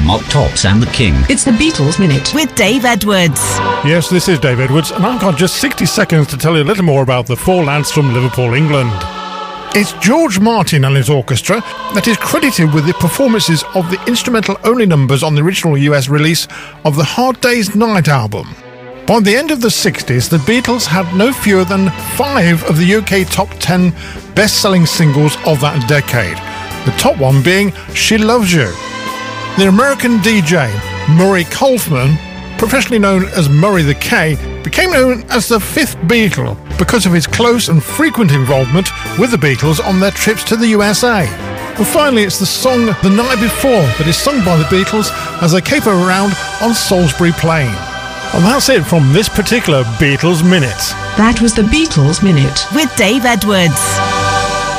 Mark Tops and the King. It's the Beatles Minute with Dave Edwards. Yes, this is Dave Edwards, and I've got just 60 seconds to tell you a little more about the Four Lads from Liverpool, England. It's George Martin and his orchestra that is credited with the performances of the instrumental-only numbers on the original US release of the Hard Day's Night album. By the end of the 60s, the Beatles had no fewer than 5 of the UK top 10 best-selling singles of that decade, the top one being She Loves You. The American DJ, Murray Kaufman, professionally known as Murray the K, became known as the fifth Beatle because of his close and frequent involvement with the Beatles on their trips to the USA. And finally, it's the song The Night Before that is sung by the Beatles as they caper around on Salisbury Plain. And that's it from this particular Beatles Minute. That was the Beatles Minute with Dave Edwards.